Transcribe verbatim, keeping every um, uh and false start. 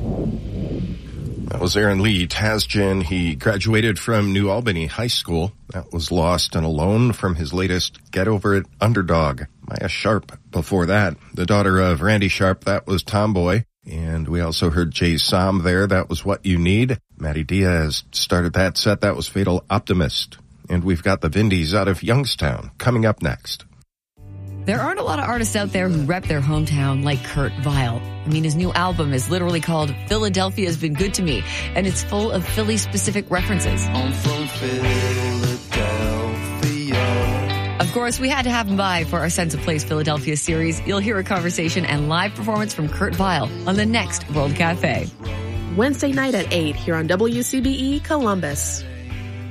That was Aaron Lee Tasjan. He graduated from New Albany High School. That was Lost and Alone from his latest Get Over It Underdog. Maya Sharp before that, the daughter of Randy Sharp, that was Tomboy. And we also heard Jay Som there, that was What You Need. Matty Diaz started that set, that was Fatal Optimist. And we've got the Vindies out of Youngstown coming up next. There aren't a lot of artists out there who rep their hometown like Kurt Vile. I mean, his new album is literally called Philadelphia's Been Good to Me, and it's full of Philly-specific references. I'm from Philadelphia. Of course, we had to have him by for our Sense of Place Philadelphia series. You'll hear a conversation and live performance from Kurt Vile on the next World Cafe. Wednesday night at eight here on W C B E Columbus.